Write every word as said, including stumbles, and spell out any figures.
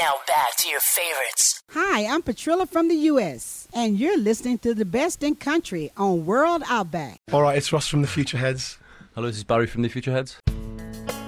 Now back to your favorites. Hi, I'm Patrilla from the U S, and you're listening to the best in country on World Outback. All right, it's Ross from the Future Heads. Hello, this is Barry from the Future Heads.